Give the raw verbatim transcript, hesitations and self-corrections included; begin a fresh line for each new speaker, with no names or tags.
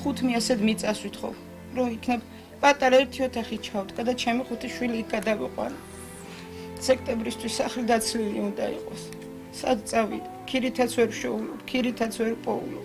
ხუთ მიასად მიწას ვითხოვ, რომ იქნებ პატარა ერთი ოთახი ჩავდგა და ჩემი ხუთი შვილი იქ გადავიყვანა. სექტემბრისთვის სახლი დაცლილი უნდა იყოს. სად წავიდე? ქირითაც ვერ შოულობ, ქირითაც ვერ პოულობ.